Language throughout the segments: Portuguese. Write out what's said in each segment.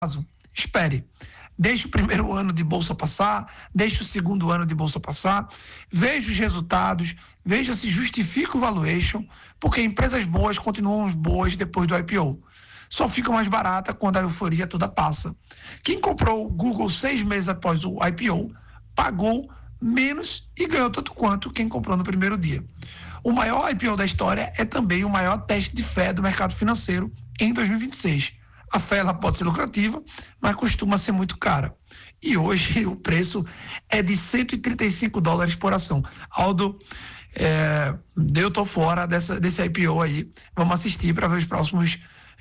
prazo, espere. Deixe o primeiro ano de bolsa passar, deixe o segundo ano de bolsa passar, veja os resultados, veja se justifica o valuation, porque empresas boas continuam boas depois do IPO. Só fica mais barata quando a euforia toda passa. Quem comprou o Google 6 meses após o IPO, pagou menos e ganhou tanto quanto quem comprou no primeiro dia. O maior IPO da história é também o maior teste de fé do mercado financeiro em 2026. A fé ela pode ser lucrativa, mas costuma ser muito cara. E hoje o preço é de $135 por ação. Aldo, eu tô fora desse IPO aí. Vamos assistir para ver os próximos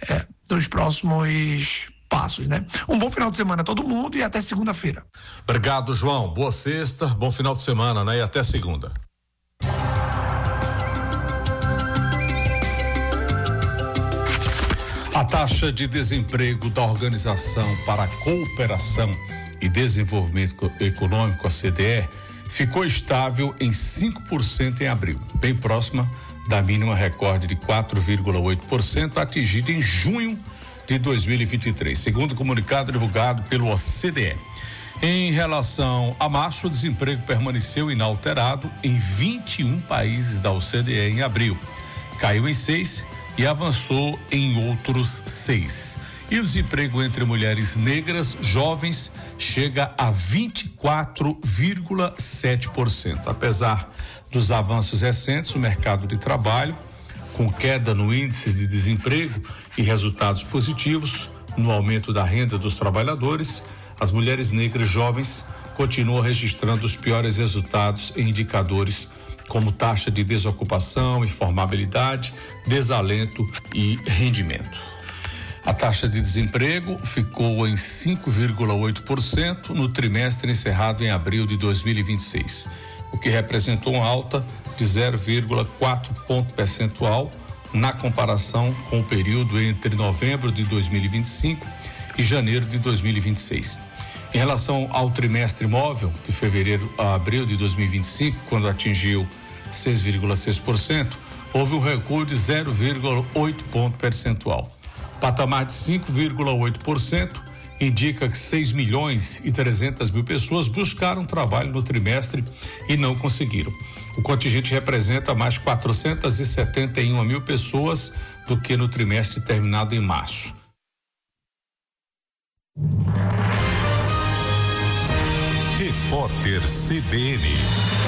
passos, né? Um bom final de semana a todo mundo e até segunda-feira. Obrigado, João. Boa sexta, bom final de semana, né? E até segunda. A taxa de desemprego da Organização para a Cooperação e Desenvolvimento Econômico, a CDE, ficou estável em 5% em abril, bem próxima da mínima recorde de 4,8% atingida em junho de 2023, segundo o comunicado divulgado pelo OCDE. Em relação a março, o desemprego permaneceu inalterado em 21 países da OCDE em abril. Caiu em 6 e avançou em outros 6. E o desemprego entre mulheres negras jovens chega a 24,7%. Apesar dos avanços recentes, o mercado de trabalho, com queda no índice de desemprego e resultados positivos no aumento da renda dos trabalhadores, as mulheres negras jovens continuam registrando os piores resultados em indicadores como taxa de desocupação, informabilidade, desalento e rendimento. A taxa de desemprego ficou em 5,8% no trimestre encerrado em abril de 2026, o que representou uma alta de 0,4 ponto percentual na comparação com o período entre novembro de 2025 e janeiro de 2026. Em relação ao trimestre móvel, de fevereiro a abril de 2025, quando atingiu 6,6%, houve um recuo de 0,8 ponto percentual. Patamar de 5,8% indica que 6.300.000 pessoas buscaram trabalho no trimestre e não conseguiram. O contingente representa mais 471.000 pessoas do que no trimestre terminado em março. Repórter CBN.